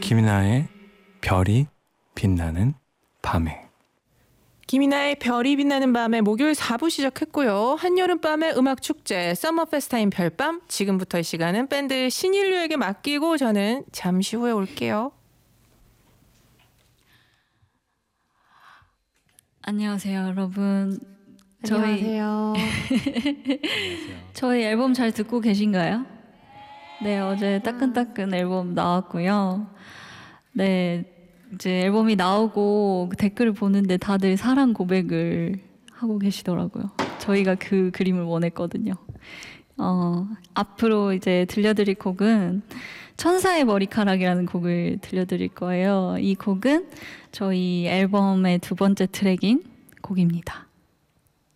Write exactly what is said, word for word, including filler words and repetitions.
김이나의 별이 빛나는 밤에. 김이나의 별이 빛나는 밤에 목요일 사 부 시작했고요. 한여름밤의 음악축제 서머페스타인 별밤, 지금부터 이 시간은 밴드 신인류에게 맡기고 저는 잠시 후에 올게요. 안녕하세요, 여러분. 안녕하세요. 저희 저희 앨범 잘 듣고 계신가요? 네, 어제 따끈따끈 앨범 나왔고요. 네, 이제 앨범이 나오고 댓글을 보는데 다들 사랑 고백을 하고 계시더라고요. 저희가 그 그림을 원했거든요. 어, 앞으로 이제 들려드릴 곡은 천사의 머리카락이라는 곡을 들려드릴 거예요. 이 곡은 저희 앨범의 두 번째 트랙인 곡입니다.